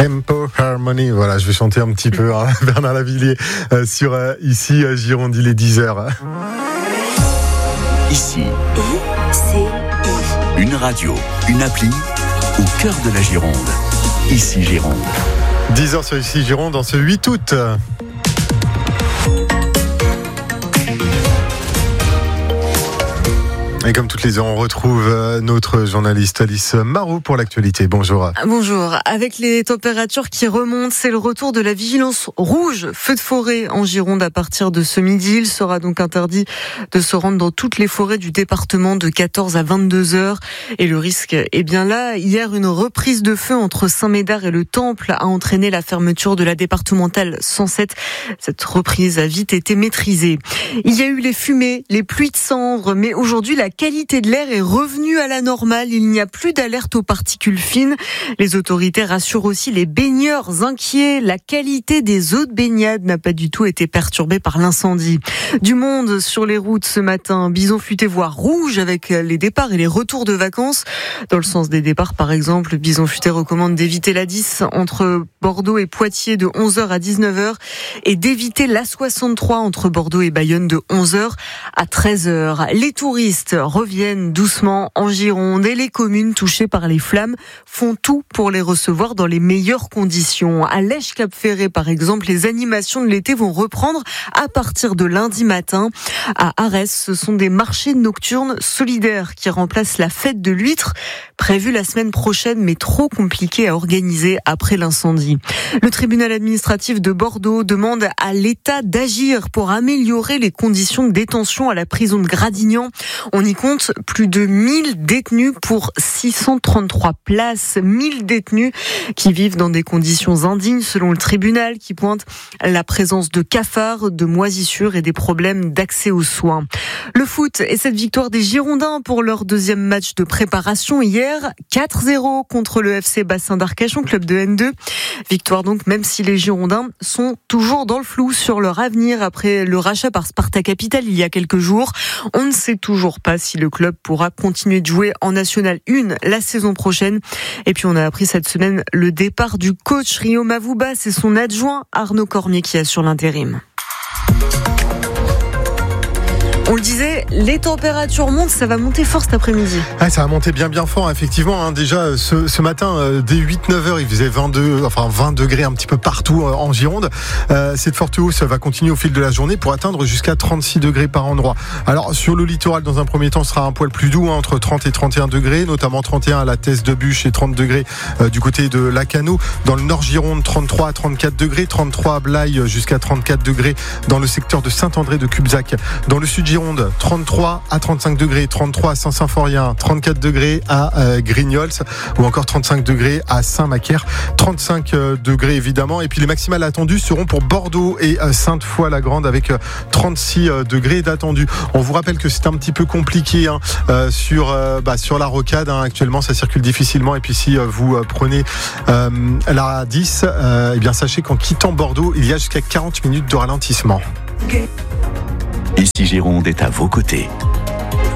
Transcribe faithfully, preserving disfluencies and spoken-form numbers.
Tempo Harmony, voilà, je vais chanter un petit peu, hein, Bernard Lavilliers, euh, sur euh, ici euh, Gironde, il est dix heures. Ici, I C I. Une radio, une appli, au cœur de la Gironde. Ici Gironde. dix heures sur ici Gironde, en ce huit août. Et comme toutes les heures, on retrouve notre journaliste Alice Marot pour l'actualité. Bonjour. Bonjour. Avec les températures qui remontent, c'est le retour de la vigilance rouge, feu de forêt en Gironde à partir de ce midi. Il sera donc interdit de se rendre dans toutes les forêts du département de quatorze à vingt-deux heures. Et le risque est bien là. Hier, une reprise de feu entre Saint-Médard et le Temple a entraîné la fermeture de la départementale cent sept. Cette reprise a vite été maîtrisée. Il y a eu les fumées, les pluies de cendres, mais aujourd'hui, la La qualité de l'air est revenue à la normale. Il n'y a plus d'alerte aux particules fines. Les autorités rassurent aussi les baigneurs inquiets. La qualité des eaux de baignade n'a pas du tout été perturbée par l'incendie. Du monde sur les routes ce matin. Bison futé voire rouge avec les départs et les retours de vacances. Dans le sens des départs, par exemple, Bison futé recommande d'éviter la dix entre Bordeaux et Poitiers de onze heures à dix-neuf heures et d'éviter l'A soixante-trois entre Bordeaux et Bayonne de onze heures à treize heures. Les touristes reviennent doucement en Gironde et les communes touchées par les flammes font tout pour les recevoir dans les meilleures conditions. À Lèche-Cap-Ferré, par exemple, les animations de l'été vont reprendre à partir de lundi matin. À Arès, ce sont des marchés nocturnes solidaires qui remplacent la fête de l'huître, prévue la semaine prochaine, mais trop compliquée à organiser après l'incendie. Le tribunal administratif de Bordeaux demande à l'État d'agir pour améliorer les conditions de détention à la prison de Gradignan. On y compte plus de mille détenus pour six cent trente-trois places. mille détenus qui vivent dans des conditions indignes selon le tribunal, qui pointe la présence de cafards, de moisissures et des problèmes d'accès aux soins. Le foot et cette victoire des Girondins pour leur deuxième match de préparation hier, quatre zéro contre le F C Bassin d'Arcachon, club de N deux. Victoire donc, même si les Girondins sont toujours dans le flou sur leur avenir après le rachat par Sparta Capital il y a quelques jours. On ne sait toujours pas si le club pourra continuer de jouer en National un la saison prochaine. Et puis on a appris cette semaine le départ du coach Rio Mavuba, c'est son adjoint Arnaud Cormier qui assure l'intérim. On le disait, les températures montent, ça va monter fort cet après-midi. Ah, ça va monter bien bien fort, effectivement. Hein, déjà, ce, ce matin, euh, dès huit neuf heures, il faisait vingt-deux, enfin vingt degrés un petit peu partout euh, en Gironde. Euh, cette forte hausse va continuer au fil de la journée pour atteindre jusqu'à trente-six degrés par endroit. Alors, sur le littoral, dans un premier temps, sera un poil plus doux, hein, entre trente et trente et un degrés, notamment trente et un à la Thèse de Bûche et trente degrés euh, du côté de Lacanau. Dans le nord Gironde, trente-trois à trente-quatre degrés, trente-trois à Blaye jusqu'à trente-quatre degrés dans le secteur de Saint-André de Cubzac. Dans le sud Gironde, trente-trois à trente-cinq degrés, trente-trois à Saint-Symphorien, trente-quatre degrés à euh, Grignols ou encore trente-cinq degrés à Saint-Macaire, trente-cinq euh, degrés évidemment. Et puis les maximales attendues seront pour Bordeaux et euh, Sainte-Foy-la-Grande avec euh, trente-six euh, degrés d'attendus. On vous rappelle que c'est un petit peu compliqué hein, euh, sur, euh, bah, sur la rocade. Hein, actuellement, ça circule difficilement. Et puis si euh, vous euh, prenez euh, la dix, euh, eh bien sachez qu'en quittant Bordeaux, il y a jusqu'à quarante minutes de ralentissement. Ici Gironde est à vos côtés.